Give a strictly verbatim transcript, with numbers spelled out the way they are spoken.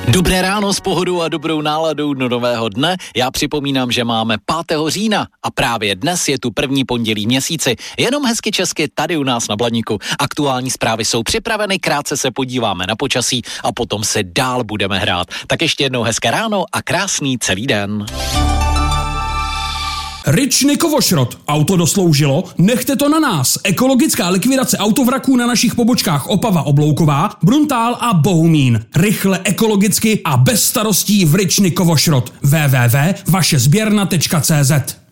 Dobré ráno s pohodou a dobrou náladou do nového dne. Já připomínám, že máme pátého října a právě dnes je tu první pondělí měsíci. Jenom hezky česky tady u nás na Blaníku. Aktuální zprávy jsou připraveny, krátce se podíváme na počasí a potom se dál budeme hrát. Tak ještě jednou hezké ráno a krásný celý den. Ryčny Kovošrot. Auto dosloužilo? Nechte to na nás. Ekologická likvidace autovraků na našich pobočkách Opava Oblouková, Bruntál a Bohumín. Rychle, ekologicky a bez starostí v Ryčny Kovošrot. w w w tečka vaše sběrna tečka cé zet